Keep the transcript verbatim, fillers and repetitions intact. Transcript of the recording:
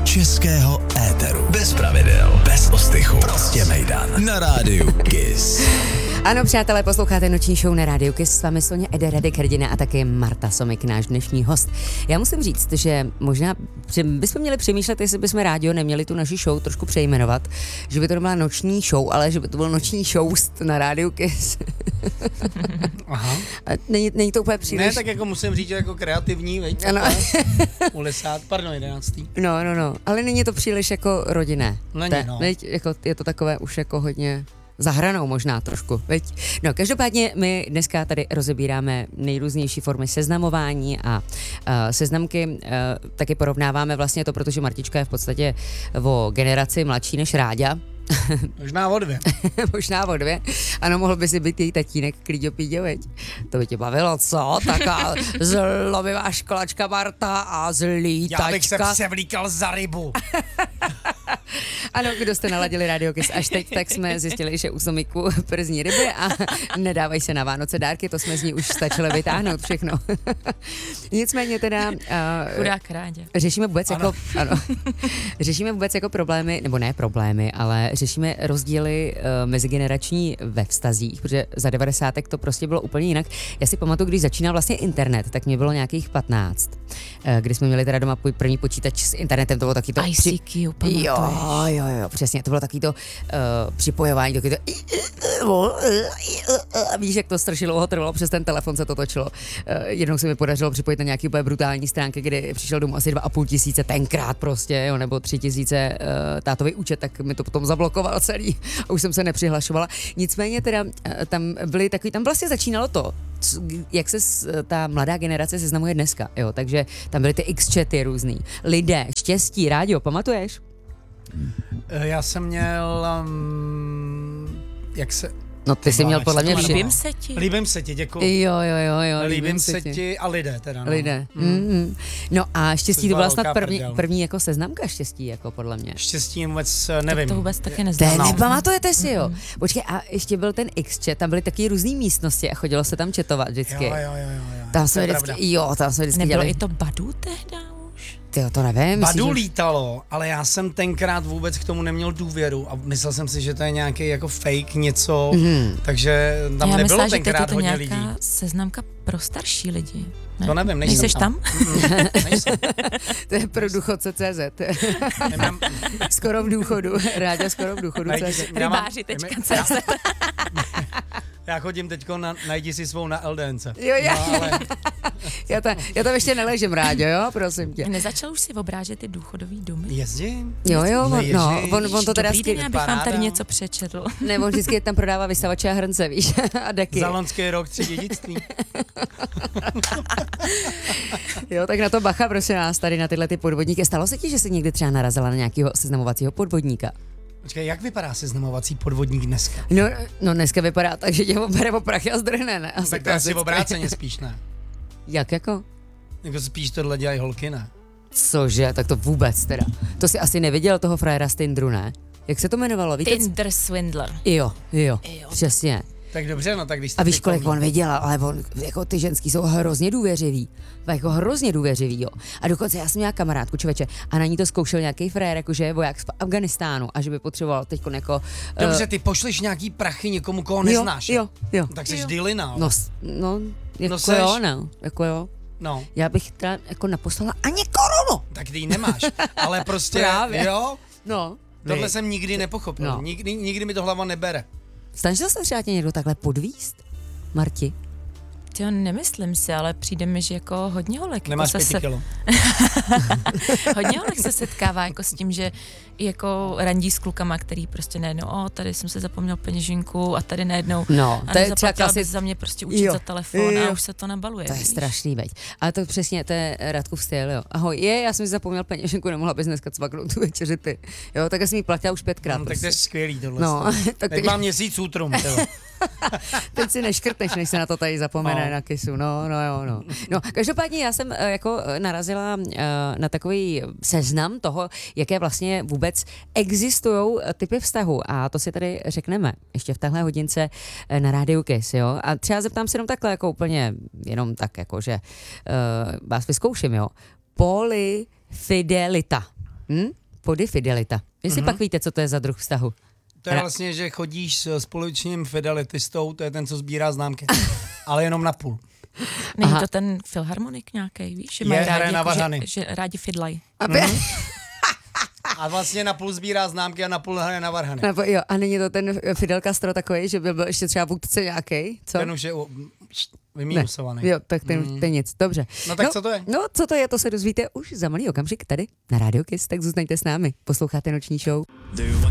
českého éteru. Bez pravidel, bez ostychu. Prostě mejdan. Na rádiu Kiss. Ano, přátelé, posloucháte noční show na rádiu Kiss. S vámi Soně, Ede, Radek Hrdina a také Marta Somik, náš dnešní host. Já musím říct, že možná bychom měli přemýšlet, jestli bychom rádio neměli tu naši show trošku přejmenovat, že by to nebyla noční show, ale že by to byl noční showst na rádiu Kiss. Aha. A není, není to úplně příliš... Ne, tak jako musím říct, že jako kreativní, veď? Ano. U desát, pardon, jedenáctý. No, no, no, ale není to příliš jako rodinné. Není, Te, no. Veď, jako, je to takové už jako hodně... za hranou možná trošku, veď? No, každopádně my dneska tady rozebíráme nejrůznější formy seznamování a uh, seznamky uh, taky porovnáváme vlastně to, protože Martička je v podstatě o generaci mladší než Ráďa. Možná o dvě. Možná o dvě. Ano, mohl by si být její tatínek, Klíďo Píďo, veď? To by tě bavilo, co? Taká zlobivá školačka Marta a zlý tačka. Já bych se převlíkal za rybu. Ano, kdo jste naladili Radio Kiss až teď, tak jsme zjistili, že u Somiku przní ryby a nedávají se na Vánoce dárky, to jsme z ní už stačili vytáhnout všechno. Nicméně teda... Uh, Chudák Rádě. Řešíme vůbec ano. jako... Ano, řešíme vůbec jako problémy, nebo ne problémy, ale řešíme rozdíly uh, mezigenerační ve vztazích, protože za devadesátek to prostě bylo úplně jinak. Já si pamatuju, když začínal vlastně internet, tak mě bylo nějakých patnáct, uh, kdy jsme měli teda doma první počítač s internetem, to bylo taky to... I C Q, pamatuješ? Jo, jo, jo, přesně, to bylo taky to uh, připojování, taky to... Víš, jak to strašně dlouho trvalo, přes ten telefon se to točilo. Uh, jednou se mi podařilo připojit na nějaký úplně brutální stránky, kdy přišel domů asi dva a půl tisíce tenkrát prostě, jo, nebo tři tisíce uh, tátový účet, tak mi to potom zablokoval celý a už jsem se nepřihlašovala. Nicméně teda uh, tam byly takový, tam vlastně začínalo to, jak se ta mladá generace seznamuje dneska, jo, takže tam byly ty X-chaty různý. Lidé, štěstí, rádio, pamatuješ? Já jsem měl... Um, jak se... No ty jsi měl podle mě vši... Líbím se ti. Líbím se ti, děkuji. Jo, jo, jo, jo. Líbím, líbím se ti. ti a lidé teda. No. Lidé. Mm. Mm. No a štěstí Což to byla byla snad velká první, prdel. první jako seznamka štěstí, jako podle mě. Štěstí vůbec nevím. Tak to vůbec taky To neznám. no. Nepamatujete si, jo? Počkej, a ještě byl ten X-chat, tam byly taky různý místnosti a chodilo se tam chatovat vždycky. Jo, jo, jo, jo. Tam jsme je vždycky, pravda. jo, tam jsme vždycky Nebylo dělali. i to Badu tehda už? Tyjo, to nevím. Badu myslíš, že- lítalo, ale já jsem tenkrát vůbec k tomu neměl důvěru a myslel jsem si, že to je nějaký jako fake něco, mm. takže tam já nebylo myslela, že teď je tenkrát to hodně nějaká lidí. seznamka pro starší lidi. Ne? To nevím, nejsem Nejseš tam? tam. Nejsem. To je pro důchodce tečka cé zet. Nemám, Skoro v důchodu. Ráďa skoro v důchodu. najdi tečka cé si- zet. já mám- Rybáři tečka já- cé zet. Já chodím teďko na, najdi si svou na el dé en ce. Jo, já, No, ale já, tam, já tam ještě neležím, Ráďo, jo, prosím tě. Nezačal už si obrážet ty důchodový domy? jezdím. Jo, jo, on, Ježiš, no, on, on to teda Dobrý den, skvěle. já bych vám paráda. tady něco přečetl. Ne, on vždycky tam prodává vysavače a hrnce, víš, a deky. Za loňský rok tři dědictví. Jo, tak na to bacha, prosím nás, tady na tyhle ty podvodníky. Stalo se ti, že jsi někdy třeba narazila na nějakého seznamovacího podvodníka? Počkej, jak vypadá seznamovací podvodník dneska? No, no dneska vypadá tak, že tě obere o prachy a zdrhne, ne? Asi Tak to je asi klasicky. obráceně spíš, ne? Jak jako? Jako spíš tohle dělají holky, ne? Cože, tak to vůbec teda. To si asi neviděl toho frajera z Tindru, ne? Jak se to jmenovalo? Víte? c- Tinder Swindler. Jo, jo, Jo. přesně. Tak dobře, no tak když jste A víš, ty kolik kolí- on vydělal, ale on, jako ty ženský jsou hrozně důvěřivý. Jako hrozně důvěřivý, jo. A dokonce já jsem měla kamarádku, člověče, a na ní to zkoušel nějaký frér, jakože je voják z Afganistánu a že by potřeboval teď jako... Dobře, ty pošleš nějaký prachy někomu, koho jo, neznáš. jo, jo. Tak jsi Jo. dylina. No, s- no, jako No seš. jo, no, jako jo. no. Já bych teda jako neposlala ani korunu. Tak ty ji nemáš. Ale prostě, Právě. jo, No. tohle Vy. jsem nikdy nepochopil. No. Nikdy, nikdy mi to hlava nebere. Snažil se třeba tě někdo takhle podvíst, Marti? Jo, nemyslím si, ale přijde mi, že jako hodně holek. Nemáš jako se pěti kilo. Hodně holek se setkává jako s tím, že jako randí s klukama, který prostě najednou, o, tady jsem se zapomněl peněženku a tady najednou No, a to je třeba nezaplatila klasi... bys za mě prostě účet Jo. za telefon Jo. a už se to nabaluje. To je víš? strašný, veď. Ale to přesně, to je Radkův styl, jo. Ahoj, je, já jsem si zapomněl peněženku, nemohla bys dneska cvaknout tu večeři ty. Jo, tak já jsem jí platila už pětkrát. No, tak to je prostě. skvělý tohle. No, tak Teď teď, mám měsíc útrum, tyjo. teď si neškrtneš, než se na to tady zapomene No. na kisu. No, no, jo, no. No, každopádně já jsem eh, jako eh, narazila eh, na takový seznam toho, jaké vlastně vůbec existují typy vztahu. A to si tady řekneme ještě v téhle hodince eh, na rádiu Kiss, jo. A třeba zeptám se jenom takhle, jako úplně, jenom tak, jako, že uh, vás vyzkouším, jo. Polyfidelita. Hm? body fidelita. Jestli mm-hmm. pak víte, co to je za druh vztahu. To je vlastně, že chodíš s společným fidelitistou, to je ten, co sbírá známky, ale jenom na půl. Není Aha. to ten filharmonik nějaký, víš? Že Je, mají hraje rádi, na jako, varhany. že, že rádi fidlají. Mm-hmm. A vlastně na půl sbírá známky a na půl hraje na varhany. Nebo jo, a není to ten Fidel Castro takový, že by byl ještě třeba vůdce nějaký, co? Ten už je u- vymínusovaný. Ne. Jo, tak ten, Mm. ten nic, dobře. No tak co to je? No, co to je, to se dozvíte už za malý okamžik tady na Radio Kiss, tak zůstaňte s námi. Posloucháte Noční show.